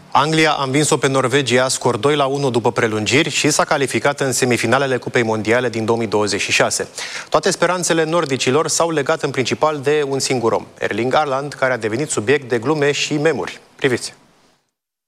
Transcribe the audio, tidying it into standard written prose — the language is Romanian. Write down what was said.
Anglia a învins-o pe Norvegia scor 2-1 după prelungiri și s-a calificat în semifinalele Cupei Mondiale din 2026. Toate speranțele nordicilor s-au legat în principal de un singur om, Erling Haaland, care a devenit subiect de glume și memuri. Priviți!